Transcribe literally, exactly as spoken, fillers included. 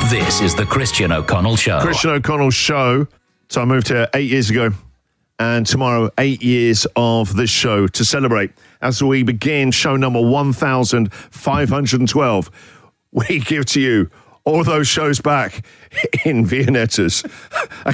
This is the Christian O'Connell Show. Christian O'Connell Show. So I moved here eight years ago, and tomorrow, eight years of this show to celebrate. As we begin show number one thousand five hundred twelve, we give to you all those shows back in Viennettas.